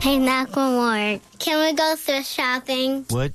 Hey, Macklemore, can we go thrift shopping? What?